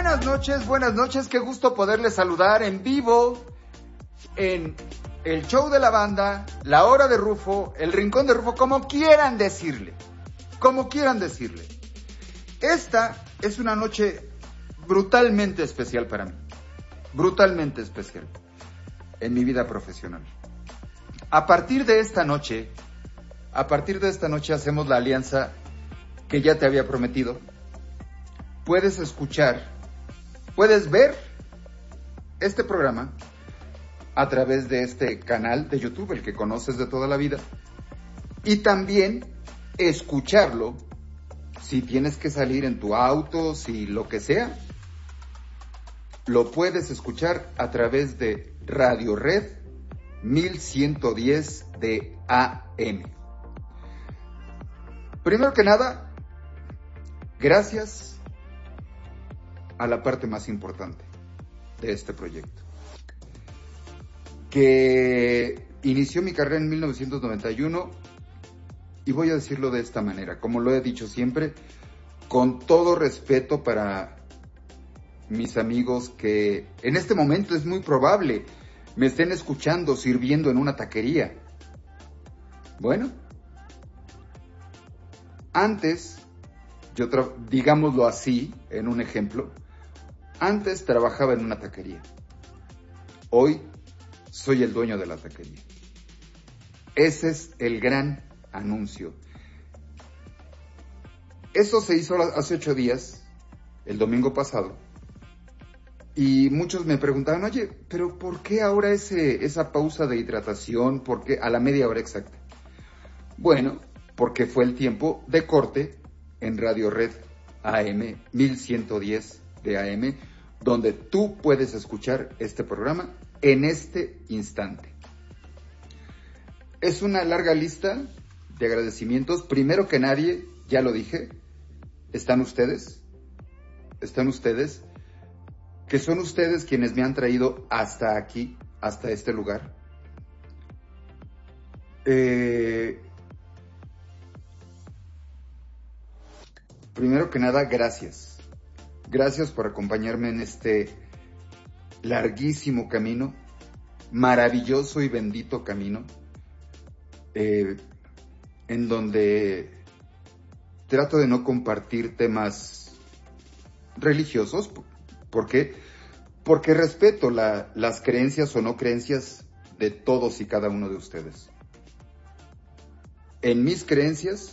Buenas noches, qué gusto poderles saludar en vivo en el show de la banda, la hora de Rufo, el rincón de Rufo, como quieran decirle. Esta es una noche brutalmente especial para mí, brutalmente especial en mi vida profesional. A partir de esta noche hacemos la alianza que ya te había prometido. Puedes ver este programa a través de este canal de YouTube, el que conoces de toda la vida, y también escucharlo si tienes que salir en tu auto, si lo que sea, lo puedes escuchar a través de Radio Red 1110 de AM. Primero que nada, gracias a la parte más importante de este proyecto, que inició mi carrera en 1991, y voy a decirlo de esta manera, como lo he dicho siempre, con todo respeto para mis amigos que en este momento es muy probable me estén escuchando sirviendo en una taquería. Bueno, antes, digámoslo así, en un ejemplo, antes trabajaba en una taquería. Hoy soy el dueño de la taquería. Ese es el gran anuncio. Eso se hizo hace 8 días, el domingo pasado, y muchos me preguntaban, oye, pero ¿por qué ahora esa pausa de hidratación? ¿Por qué a la media hora exacta? Bueno, porque fue el tiempo de corte en Radio Red AM 1110 de AM, donde tú puedes escuchar este programa en este instante. Es una larga lista de agradecimientos. Primero que nadie, ya lo dije, están ustedes, que son ustedes quienes me han traído hasta aquí, hasta este lugar. Primero que nada, gracias. Gracias por acompañarme en este larguísimo camino, maravilloso y bendito camino, en donde trato de no compartir temas religiosos. ¿Por qué? Porque respeto las creencias o no creencias de todos y cada uno de ustedes. En mis creencias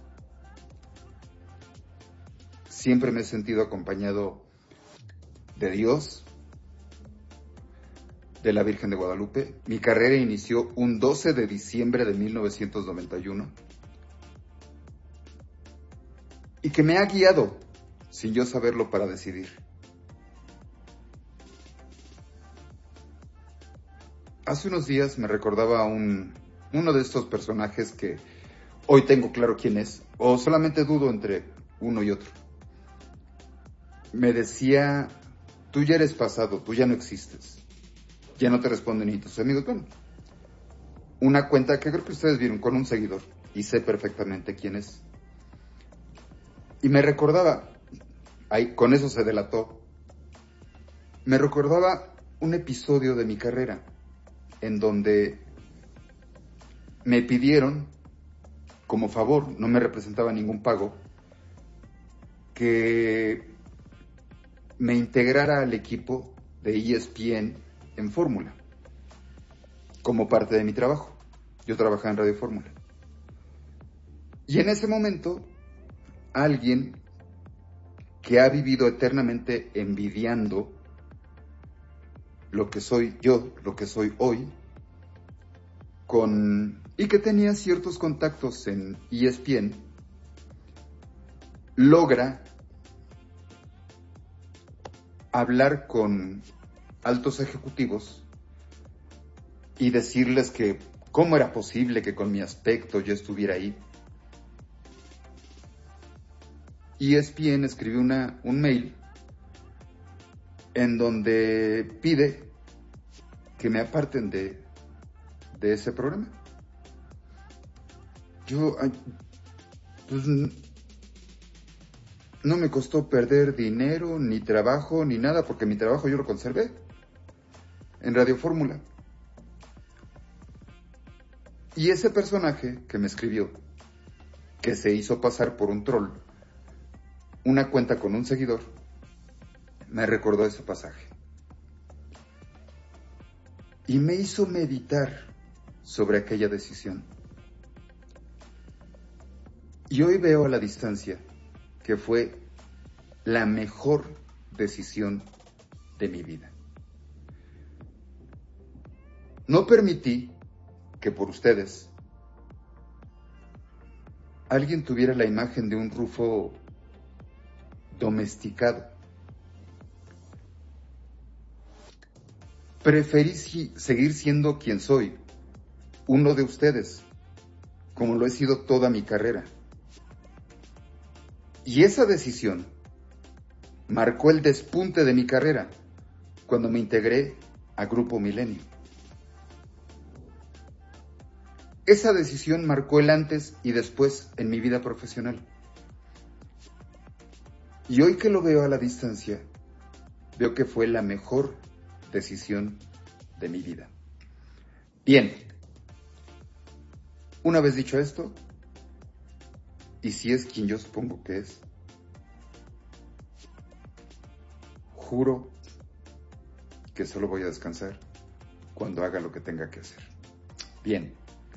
siempre me he sentido acompañado de Dios, de la Virgen de Guadalupe. Mi carrera inició un 12 de diciembre de 1991 y que me ha guiado, sin yo saberlo, para decidir. Hace unos días me recordaba uno de estos personajes que hoy tengo claro quién es, o solamente dudo entre uno y otro. Me decía, tú ya eres pasado, tú ya no existes. Ya no te responden ni tus amigos. Bueno, una cuenta que creo que ustedes vieron con un seguidor, y sé perfectamente quién es. Y me recordaba, con eso se delató, me recordaba un episodio de mi carrera en donde me pidieron, como favor, no me representaba ningún pago, que me integrara al equipo de ESPN en Fórmula, como parte de mi trabajo. Yo trabajaba en Radio Fórmula. Y en ese momento, alguien que ha vivido eternamente envidiando lo que soy yo, lo que soy hoy, y que tenía ciertos contactos en ESPN, logra hablar con altos ejecutivos y decirles que cómo era posible que con mi aspecto yo estuviera ahí. ESPN escribió un mail en donde pide que me aparten de ese programa. Yo, pues, no me costó perder dinero, ni trabajo, ni nada, porque mi trabajo yo lo conservé en Radio Fórmula. Y ese personaje que me escribió, que se hizo pasar por un troll, una cuenta con un seguidor, me recordó ese pasaje. Y me hizo meditar sobre aquella decisión. Y hoy veo a la distancia que fue la mejor decisión de mi vida. No permití que por ustedes alguien tuviera la imagen de un Rufo domesticado. Preferí seguir siendo quien soy, uno de ustedes, como lo he sido toda mi carrera. Y esa decisión marcó el despunte de mi carrera cuando me integré a Grupo Milenio. Esa decisión marcó el antes y después en mi vida profesional. Y hoy que lo veo a la distancia, veo que fue la mejor decisión de mi vida. Bien, una vez dicho esto, y si es quien yo supongo que es, juro que solo voy a descansar cuando haga lo que tenga que hacer. Bien,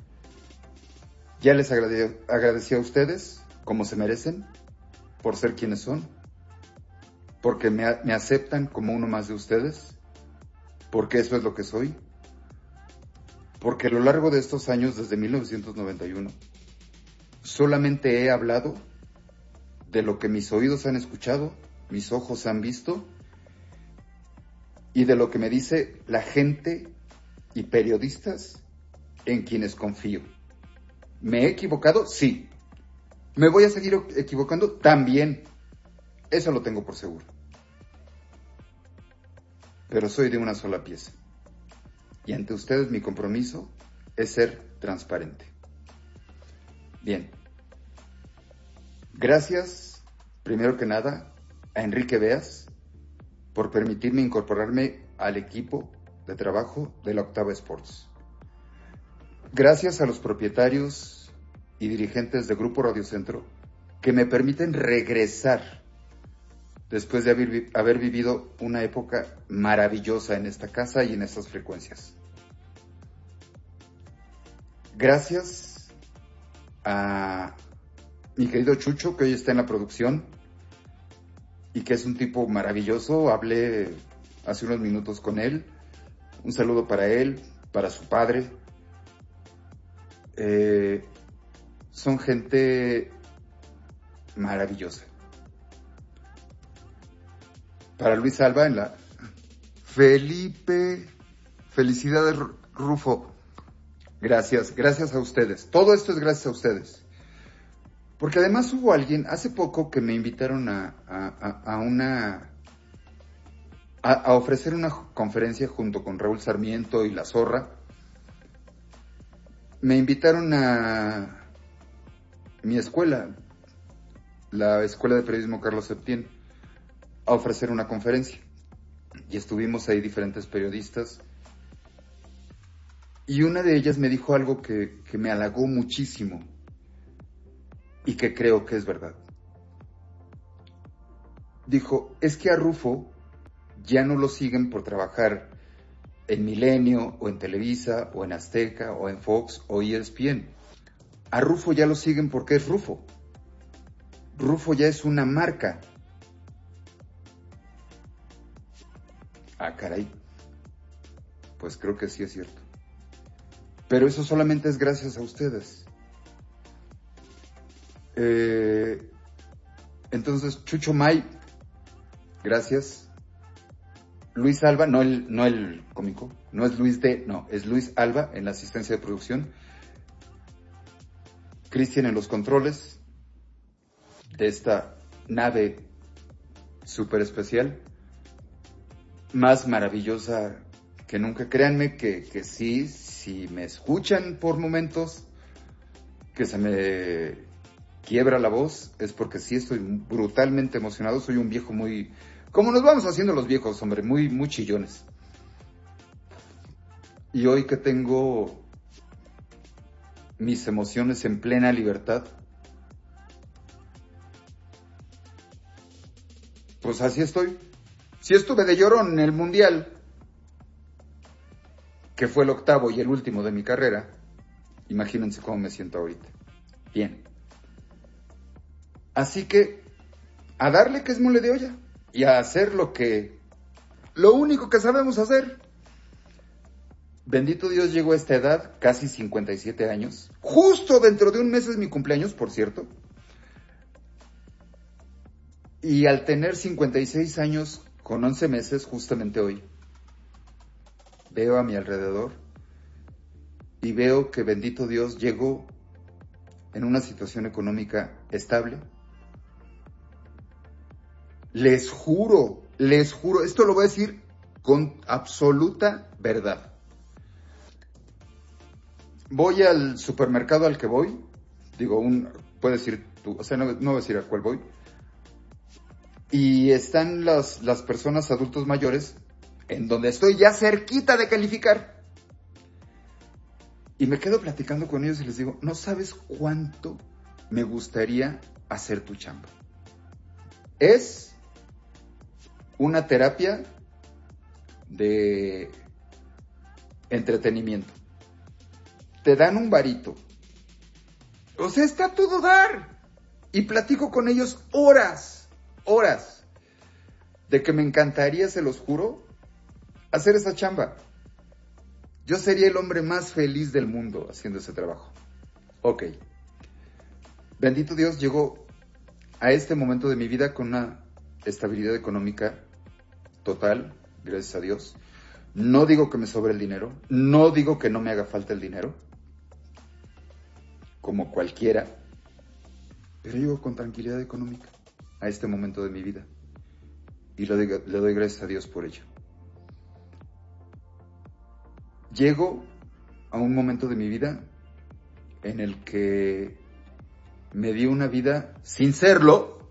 ya les agradecí a ustedes, como se merecen, por ser quienes son, porque me aceptan como uno más de ustedes, porque eso es lo que soy, porque a lo largo de estos años, desde 1991, solamente he hablado de lo que mis oídos han escuchado, mis ojos han visto, y de lo que me dice la gente y periodistas en quienes confío. ¿Me he equivocado? Sí. ¿Me voy a seguir equivocando? También. Eso lo tengo por seguro. Pero soy de una sola pieza. Y ante ustedes mi compromiso es ser transparente. Bien. Gracias, primero que nada, a Enrique Beas por permitirme incorporarme al equipo de trabajo de la Octava Sports. Gracias a los propietarios y dirigentes de Grupo Radio Centro que me permiten regresar después de haber vivido una época maravillosa en esta casa y en estas frecuencias. Gracias a mi querido Chucho, que hoy está en la producción y que es un tipo maravilloso. Hablé hace unos minutos con él. Un saludo para él, para su padre. Son gente maravillosa. Para Luis Alba en la... Felipe, felicidades Rufo. Gracias a ustedes. Todo esto es gracias a ustedes. Porque además hubo alguien, hace poco, que me invitaron a ofrecer una conferencia junto con Raúl Sarmiento y La Zorra. Me invitaron a mi escuela, la Escuela de Periodismo Carlos Septién, a ofrecer una conferencia. Y estuvimos ahí diferentes periodistas. Y una de ellas me dijo algo que me halagó muchísimo y que creo que es verdad. Dijo, es que a Rufo ya no lo siguen por trabajar en Milenio, o en Televisa, o en Azteca, o en Fox, o ESPN. A Rufo ya lo siguen porque es Rufo. Rufo ya es una marca. Ah, caray. Pues creo que sí es cierto. Pero eso solamente es gracias a ustedes. Entonces, Chucho May, gracias. Luis Alba, no el cómico, no es Luis D, no, es Luis Alba en la asistencia de producción. Cristian en los controles de esta nave súper especial, más maravillosa que nunca. Créanme que sí, si me escuchan por momentos, que quiebra la voz es porque sí estoy brutalmente emocionado. Soy un viejo muy... Como nos vamos haciendo los viejos, hombre, muy chillones. Y hoy que tengo mis emociones en plena libertad, pues así estoy. Si estuve de llorón en el Mundial, que fue el octavo y el último de mi carrera, imagínense cómo me siento ahorita. Bien. Así que, a darle que es mole de olla y a hacer lo único que sabemos hacer. Bendito Dios, llego a esta edad, casi 57 años. Justo dentro de un mes es mi cumpleaños, por cierto. Y al tener 56 años con 11 meses, justamente hoy, veo a mi alrededor y veo que, bendito Dios, llego en una situación económica estable. Les juro, esto lo voy a decir con absoluta verdad. Voy al supermercado al que voy, puedes decir tú, o sea, no voy a decir a cuál voy, y están las personas adultos mayores en donde estoy ya cerquita de calificar. Y me quedo platicando con ellos y les digo, no sabes cuánto me gustaría hacer tu chamba. Es una terapia de entretenimiento. Te dan un varito. O sea, está a todo dar. Y platico con ellos horas, de que me encantaría, se los juro, hacer esa chamba. Yo sería el hombre más feliz del mundo haciendo ese trabajo. Ok. Bendito Dios, llegó a este momento de mi vida con una estabilidad económica total, gracias a Dios. No digo que me sobre el dinero, no digo que no me haga falta el dinero, como cualquiera, pero llego con tranquilidad económica a este momento de mi vida y le doy gracias a Dios por ello. Llego a un momento de mi vida en el que me di una vida sin serlo,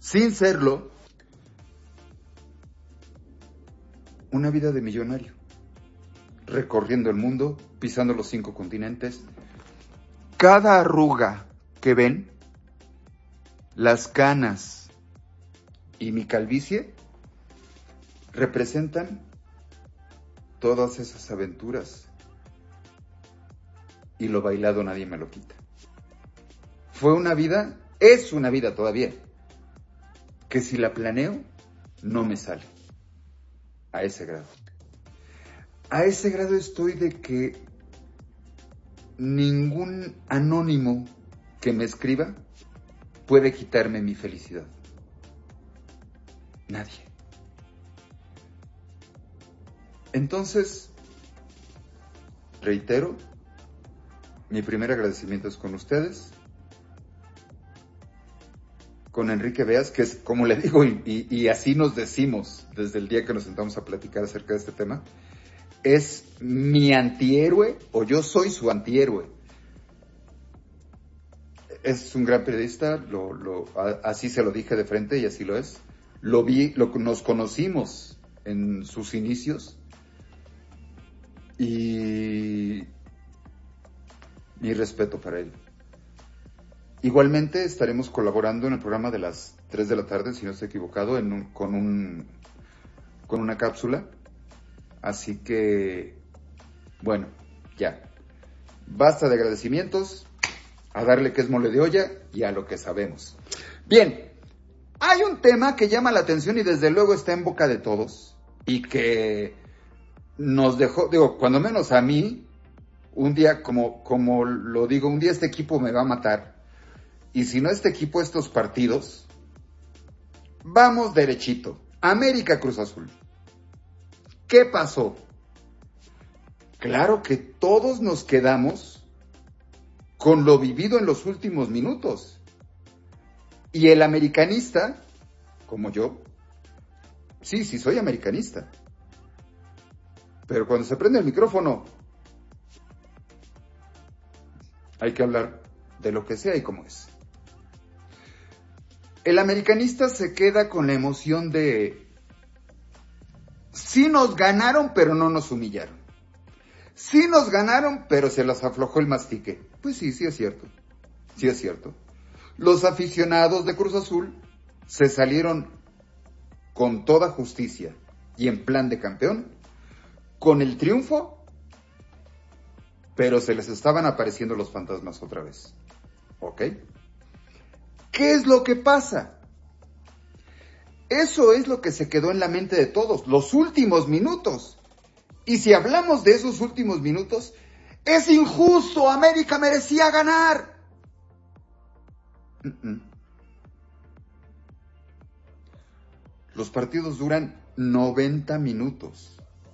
una vida de millonario, recorriendo el mundo, pisando los 5 continentes. Cada arruga que ven, las canas y mi calvicie, representan todas esas aventuras. Y lo bailado nadie me lo quita. Fue una vida, es una vida todavía, que si la planeo, no me sale. A ese grado. A ese grado estoy de que ningún anónimo que me escriba puede quitarme mi felicidad. Nadie. Entonces, reitero, mi primer agradecimiento es con ustedes, con Enrique Beas, que es como le digo, y así nos decimos desde el día que nos sentamos a platicar acerca de este tema, es mi antihéroe, o yo soy su antihéroe. Es un gran periodista, así se lo dije de frente y así lo es. Nos conocimos en sus inicios y mi respeto para él. Igualmente estaremos colaborando en el programa de las 3 de la tarde, si no estoy equivocado, con una cápsula. Así que, bueno, ya. Basta de agradecimientos, a darle que es mole de olla y a lo que sabemos. Bien, hay un tema que llama la atención y desde luego está en boca de todos y que nos dejó, cuando menos a mí, un día, como lo digo, un día este equipo me va a matar. Y si no este equipo, estos partidos, vamos derechito. América Cruz Azul. ¿Qué pasó? Claro que todos nos quedamos con lo vivido en los últimos minutos. Y el americanista, como yo, sí soy americanista. Pero cuando se prende el micrófono, hay que hablar de lo que sea y cómo es. el americanista se queda con la emoción de, sí nos ganaron, pero no nos humillaron. Sí nos ganaron, pero se las aflojó el mastique. Pues sí, sí es cierto. Sí es cierto. Los aficionados de Cruz Azul se salieron con toda justicia y en plan de campeón, con el triunfo, pero se les estaban apareciendo los fantasmas otra vez. ¿Ok? ¿Qué es lo que pasa? Eso es lo que se quedó en la mente de todos, los últimos minutos. Y si hablamos de esos últimos minutos, es injusto, América merecía ganar. Los partidos duran 90 minutos.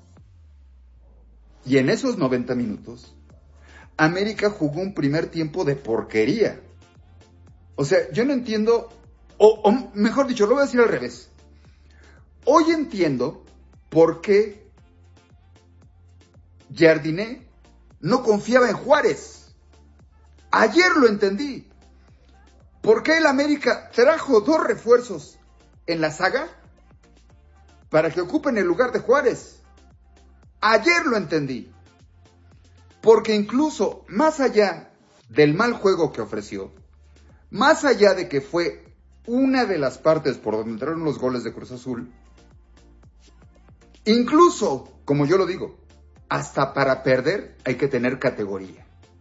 Y en esos 90 minutos, América jugó un primer tiempo de porquería. O sea, yo no entiendo, o mejor dicho, lo voy a decir al revés. Hoy entiendo por qué Jardiné no confiaba en Juárez. Ayer lo entendí. ¿Por qué el América trajo 2 refuerzos en la saga para que ocupen el lugar de Juárez? Ayer lo entendí. Porque incluso más allá del mal juego que ofreció, más allá de que fue una de las partes por donde entraron los goles de Cruz Azul, incluso, como yo lo digo, hasta para perder hay que tener categoría.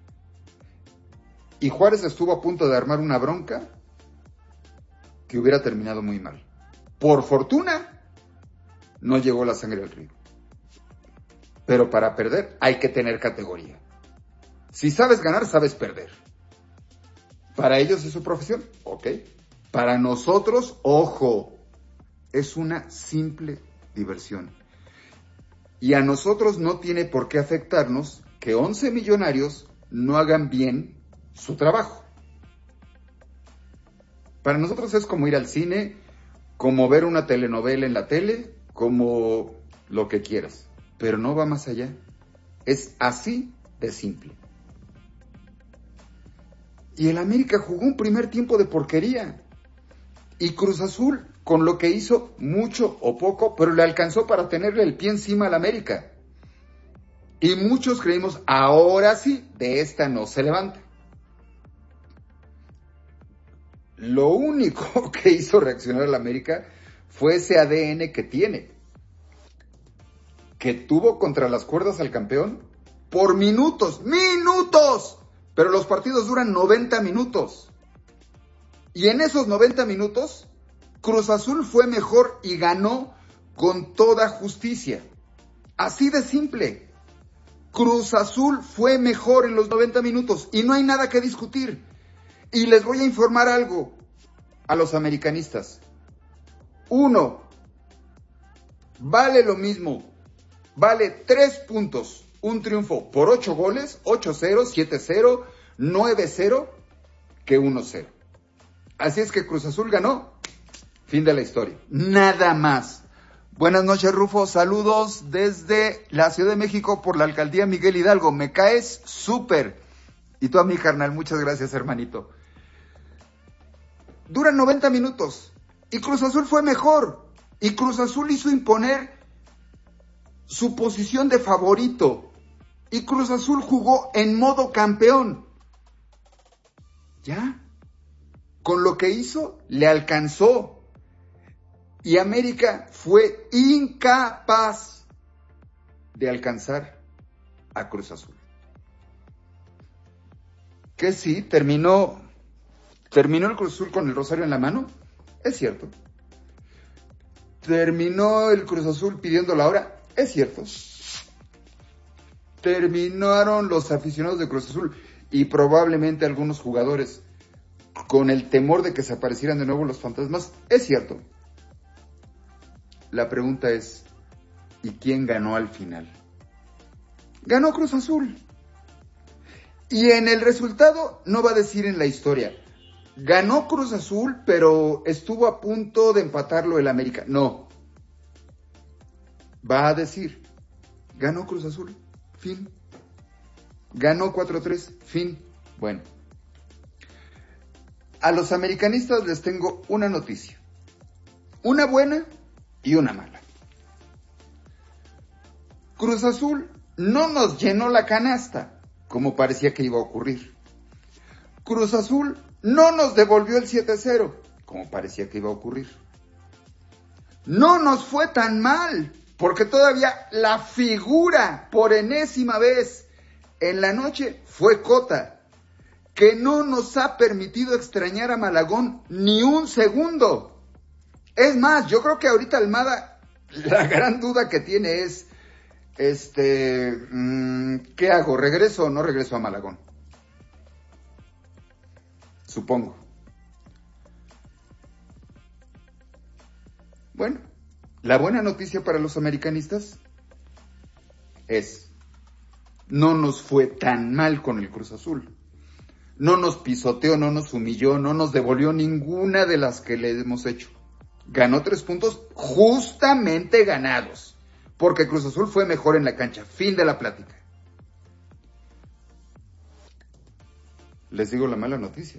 Y Juárez estuvo a punto de armar una bronca que hubiera terminado muy mal. Por fortuna, no llegó la sangre al río. Pero para perder hay que tener categoría. Si sabes ganar, sabes perder. Para ellos es su profesión, ok. Para nosotros, ojo, es una simple diversión. Y a nosotros no tiene por qué afectarnos que 11 millonarios no hagan bien su trabajo. Para nosotros es como ir al cine, como ver una telenovela en la tele, como lo que quieras. Pero no va más allá. Es así de simple. Y el América jugó un primer tiempo de porquería. Y Cruz Azul, con lo que hizo, mucho o poco, pero le alcanzó para tenerle el pie encima al América. Y muchos creímos, ahora sí, de esta no se levanta. Lo único que hizo reaccionar al América fue ese ADN que tiene, que tuvo contra las cuerdas al campeón por minutos, pero los partidos duran 90 minutos. Y en esos 90 minutos, Cruz Azul fue mejor y ganó con toda justicia. Así de simple. Cruz Azul fue mejor en los 90 minutos y no hay nada que discutir. Y les voy a informar algo a los americanistas. 1, vale lo mismo, vale 3 puntos, un triunfo por 8 goles, 8-0, 7-0, 9-0, que 1-0. Así es que Cruz Azul ganó, fin de la historia, nada más. Buenas noches, Rufo, saludos desde la Ciudad de México por la Alcaldía Miguel Hidalgo, me caes súper. Y tú a mí, carnal, muchas gracias, hermanito. Duran 90 minutos y Cruz Azul fue mejor. Y Cruz Azul hizo imponer su posición de favorito. Y Cruz Azul jugó en modo campeón. ¿Ya? Con lo que hizo, le alcanzó. Y América fue incapaz de alcanzar a Cruz Azul. Que sí, terminó el Cruz Azul con el rosario en la mano, es cierto. Terminó el Cruz Azul pidiendo la hora, es cierto. Terminaron los aficionados de Cruz Azul y probablemente algunos jugadores con el temor de que se aparecieran de nuevo los fantasmas, es cierto. La pregunta es, ¿y quién ganó al final? Ganó Cruz Azul. Y en el resultado no va a decir en la historia, ganó Cruz Azul, pero estuvo a punto de empatarlo el América. No. Va a decir, ganó Cruz Azul, fin. Ganó 4-3, fin. Bueno. A los americanistas les tengo una noticia. Una buena y una mala. Cruz Azul no nos llenó la canasta, como parecía que iba a ocurrir. Cruz Azul no nos devolvió el 7-0, como parecía que iba a ocurrir. No nos fue tan mal, porque todavía la figura por enésima vez en la noche fue Cota, que no nos ha permitido extrañar a Malagón ni un segundo. Es más, yo creo que ahorita Almada, la gran duda que tiene es, ¿qué hago? ¿Regreso o no regreso a Malagón? Supongo. Bueno, la buena noticia para los americanistas es, no nos fue tan mal con el Cruz Azul. No nos pisoteó, no nos humilló, no nos devolvió ninguna de las que le hemos hecho. Ganó 3 puntos justamente ganados, porque Cruz Azul fue mejor en la cancha. Fin de la plática. Les digo la mala noticia.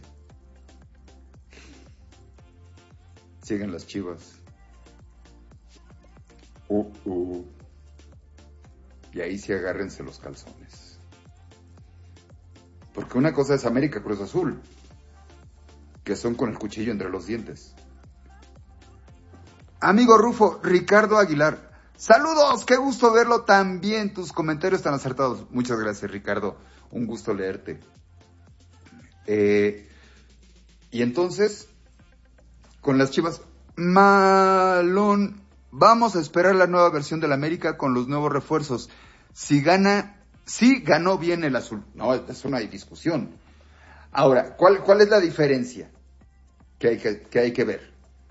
Siguen las Chivas. Y ahí sí agárrense los calzones. Porque una cosa es América Cruz Azul, que son con el cuchillo entre los dientes. Amigo Rufo, Ricardo Aguilar. Saludos, qué gusto verlo tan bien, tus comentarios tan acertados. Muchas gracias, Ricardo, un gusto leerte. Y entonces, con las Chivas, malón, vamos a esperar la nueva versión del América con los nuevos refuerzos. Si gana, sí ganó bien el azul. No, eso no hay discusión. Ahora, ¿cuál es la diferencia que hay que ver?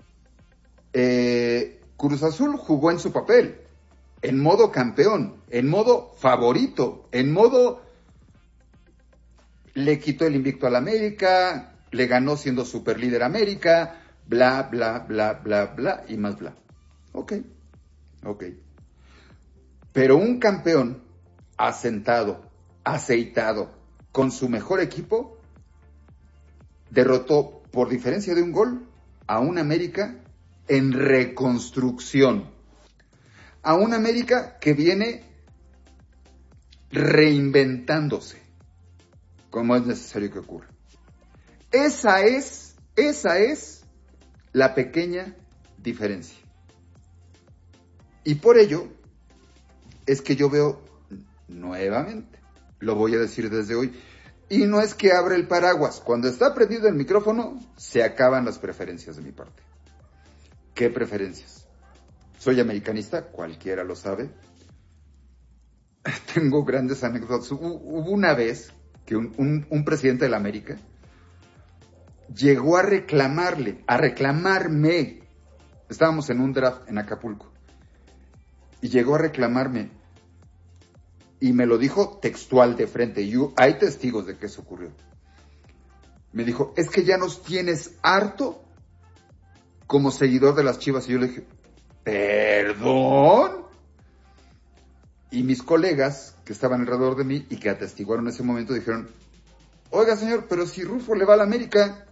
Cruz Azul jugó en su papel, en modo campeón, en modo favorito, en modo le quitó el invicto al América, le ganó siendo superlíder América, bla, bla, bla, bla, bla, y más bla. Ok. Pero un campeón asentado, aceitado, con su mejor equipo, derrotó por diferencia de un gol a un América en reconstrucción. A un América que viene reinventándose, como es necesario que ocurra. Esa es la pequeña diferencia. Y por ello es que yo veo nuevamente, lo voy a decir desde hoy, y no es que abra el paraguas, cuando está prendido el micrófono, se acaban las preferencias de mi parte. ¿Qué preferencias? Soy americanista, cualquiera lo sabe. Tengo grandes anécdotas. Hubo una vez que un presidente de la América llegó a reclamarme. Estábamos en un draft en Acapulco. Y llegó a reclamarme. Y me lo dijo textual de frente. Y hay testigos de que eso ocurrió. Me dijo, es que ya nos tienes harto como seguidor de las Chivas. Y yo le dije, ¿perdón? Y mis colegas que estaban alrededor de mí y que atestiguaron ese momento dijeron, oiga señor, pero si Rufo le va a la América.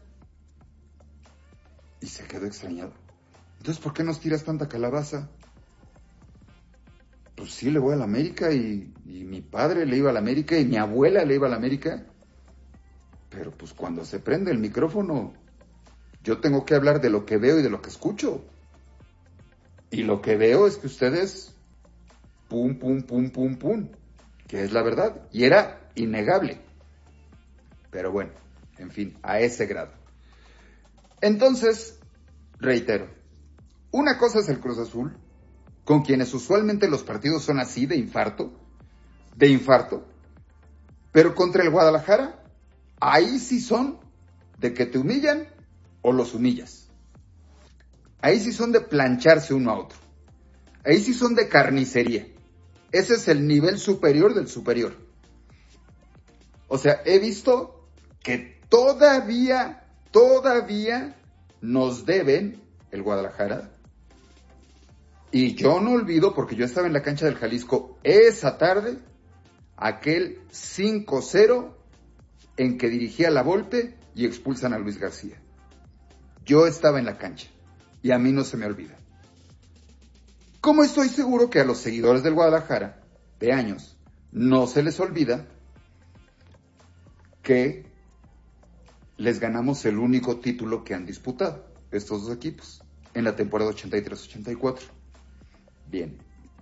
Y se quedó extrañado. Entonces, ¿por qué nos tiras tanta calabaza? Pues sí, le voy a la América y mi padre le iba a la América y mi abuela le iba a la América. Pero pues cuando se prende el micrófono, yo tengo que hablar de lo que veo y de lo que escucho. Y lo que veo es que ustedes, pum, que es la verdad. Y era innegable. Pero bueno, en fin, a ese grado. Entonces, reitero, una cosa es el Cruz Azul, con quienes usualmente los partidos son así, de infarto, pero contra el Guadalajara, ahí sí son de que te humillan o los humillas. Ahí sí son de plancharse uno a otro. Ahí sí son de carnicería. Ese es el nivel superior del superior. O sea, he visto que todavía nos deben el Guadalajara. Y yo no olvido, porque yo estaba en la cancha del Jalisco esa tarde, aquel 5-0 en que dirigía la Volpe y expulsan a Luis García. Yo estaba en la cancha y a mí no se me olvida. Como estoy seguro que a los seguidores del Guadalajara, de años, no se les olvida que les ganamos el único título que han disputado estos dos equipos en la temporada 83-84. Bien.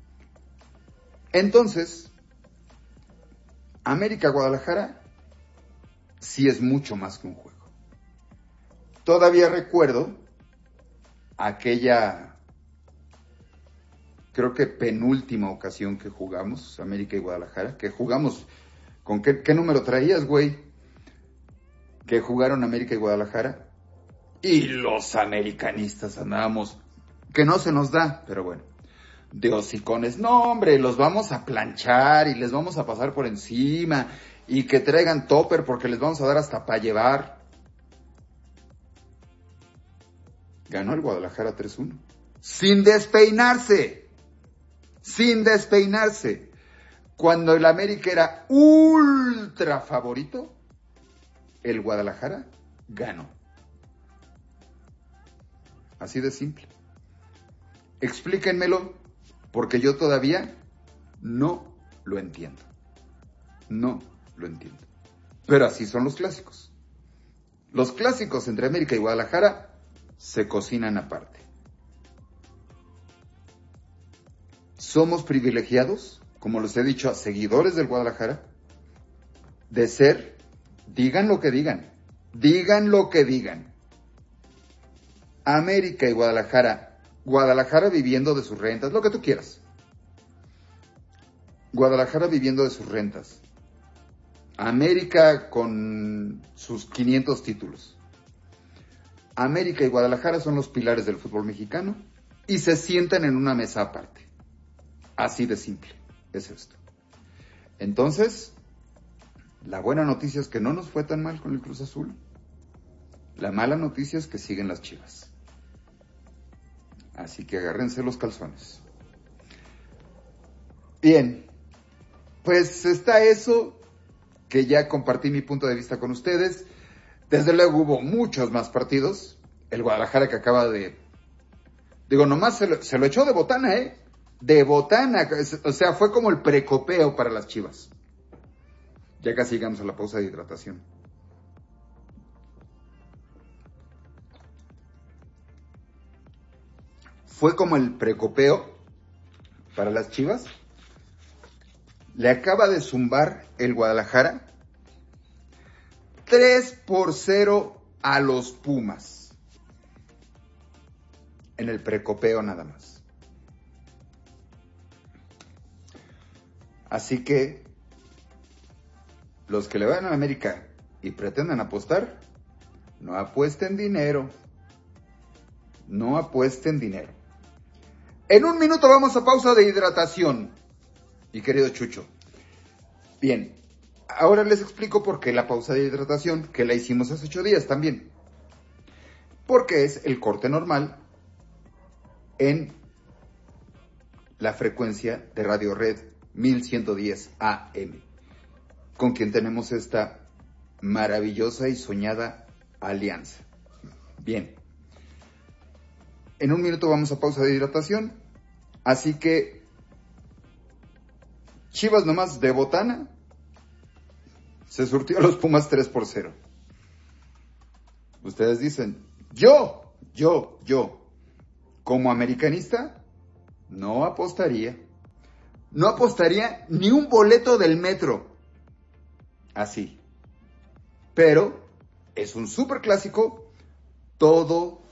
Entonces, América-Guadalajara sí es mucho más que un juego. Todavía recuerdo aquella, creo que penúltima ocasión que jugamos, América y Guadalajara, que jugamos, ¿con qué número traías, güey? Que jugaron América y Guadalajara, y los americanistas andábamos, que no se nos da, pero bueno, de hocicones, no hombre, los vamos a planchar y les vamos a pasar por encima, y que traigan topper porque les vamos a dar hasta para llevar. Ganó el Guadalajara 3-1. Sin despeinarse. Cuando el América era ultra favorito, el Guadalajara ganó. Así de simple. Explíquenmelo, porque yo todavía no lo entiendo. Pero así son los clásicos. Los clásicos entre América y Guadalajara se cocinan aparte. Somos privilegiados, como les he dicho a seguidores del Guadalajara, de ser, digan lo que digan, América y Guadalajara viviendo de sus rentas, lo que tú quieras. Guadalajara viviendo de sus rentas. América con sus 500 títulos. América y Guadalajara son los pilares del fútbol mexicano y se sientan en una mesa aparte. Así de simple es esto. Entonces, la buena noticia es que no nos fue tan mal con el Cruz Azul. La mala noticia es que siguen las Chivas. Así que agárrense los calzones. Bien, pues está eso, que ya compartí mi punto de vista con ustedes. Desde luego hubo muchos más partidos. El Guadalajara que acaba de... Digo, nomás se lo echó de botana, ¿eh? De botana. O sea, fue como el precopeo para las Chivas. Ya casi llegamos a la pausa de hidratación. Fue como el precopeo para las Chivas. Le acaba de zumbar el Guadalajara 3-0 a los Pumas. En el precopeo nada más. Así que los que le van a América y pretendan apostar, no apuesten dinero. En un minuto vamos a pausa de hidratación, mi querido Chucho. Bien, ahora les explico por qué la pausa de hidratación, que la hicimos hace 8 días también. Porque es el corte normal en la frecuencia de Radio Red 1110 AM, con quien tenemos esta maravillosa y soñada alianza. Bien, en un minuto vamos a pausa de hidratación, así que Chivas nomás de botana se surtió a los Pumas 3-0. Ustedes dicen, yo, como americanista, no apostaría ni un boleto del metro. Así. Pero es un superclásico, todo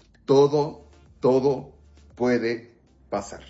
puede pasar.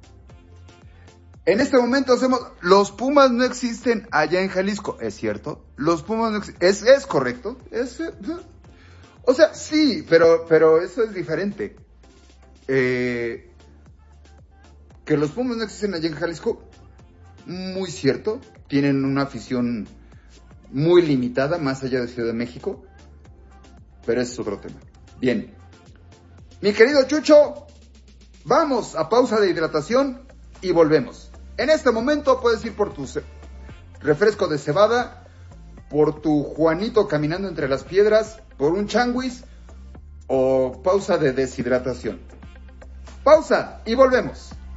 En este momento los Pumas no existen allá en Jalisco, ¿es cierto? Los Pumas no existen, ¿es correcto? O sea, sí, pero eso es diferente. Que los Pumas no existen allá en Jalisco, muy cierto, tienen una afición muy limitada, más allá de Ciudad de México, pero ese es otro tema. Bien, mi querido Chucho, vamos a pausa de hidratación y volvemos. En este momento puedes ir por tu refresco de cebada, por tu Juanito caminando entre las piedras, por un changuis o pausa de deshidratación. Pausa y volvemos.